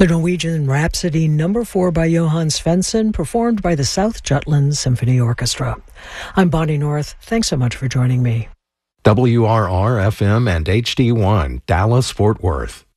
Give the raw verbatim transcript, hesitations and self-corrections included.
The Norwegian Rhapsody Number Four by Johann Svensson, performed by the South Jutland Symphony Orchestra. I'm Bonnie North. Thanks so much for joining me. W R R F M and H D one, Dallas, Fort Worth.